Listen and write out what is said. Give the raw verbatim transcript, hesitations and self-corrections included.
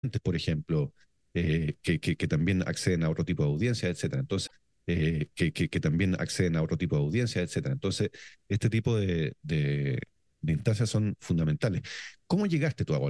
adolescentes, por ejemplo, eh, que, que, que también acceden a otro tipo de audiencia, etcétera. Entonces, eh, que, que, que también acceden a otro tipo de audiencia, etcétera. Entonces, este tipo de, de, de instancias son fundamentales. ¿Cómo llegaste tú a